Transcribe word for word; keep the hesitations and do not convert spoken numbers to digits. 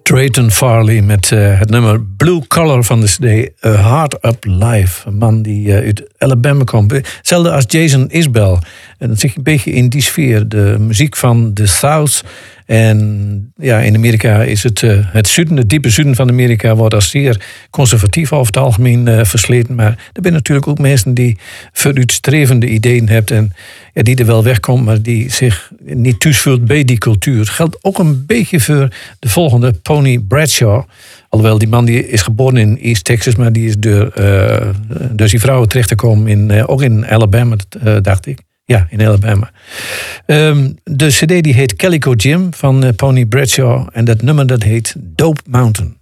Drayton Farley met uh, het nummer Blue Collar van de cd A Hard Up Live. Een man die uh, uit Alabama komt. Hetzelfde als Jason Isbell. En dat zit een beetje in die sfeer. De muziek van de South. En ja, in Amerika is het uh, het zuiden, het diepe zuiden van Amerika wordt als zeer conservatief over het algemeen uh, versleten. Maar er zijn natuurlijk ook mensen die vooruitstrevende ideeën hebben en ja, die er wel wegkomt, maar die zich niet thuis voelt bij die cultuur. Geldt ook een beetje voor de volgende, Pony Bradshaw. Alhoewel, die man die is geboren in East Texas, maar die is door, uh, door zijn vrouwen terechtgekomen in, uh, ook in Alabama, uh, dacht ik. Ja, in Alabama. Um, de cd die heet Calico Jim van uh, Pony Bradshaw. En dat nummer dat heet Dope Mountain.